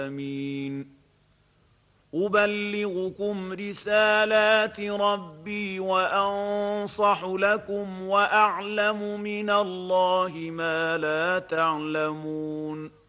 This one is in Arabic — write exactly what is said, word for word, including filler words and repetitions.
العالمين. أبلغكم رسالات ربي وأنصح لكم وأعلم من الله ما لا تعلمون.